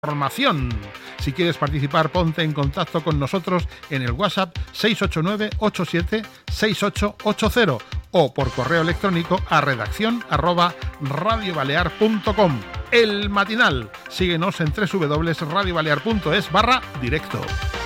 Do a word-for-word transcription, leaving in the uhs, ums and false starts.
Formación. Si quieres participar, ponte en contacto con nosotros en el WhatsApp seis ocho nueve ocho siete seis ocho ocho cero o por correo electrónico a redacción arroba radiobalear punto com. El Matinal. Síguenos en doble u doble u doble u punto radio balear punto es barra directo.